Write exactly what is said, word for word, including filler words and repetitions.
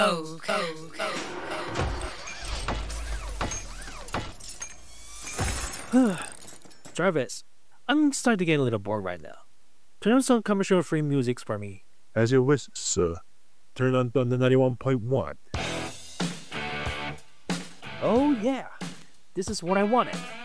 Jarvis, I'm starting to get a little bored right now. Turn on some commercial free music for me. As you wish, sir. Turn on Thunder ninety-one point one. Oh, yeah. This is what I wanted.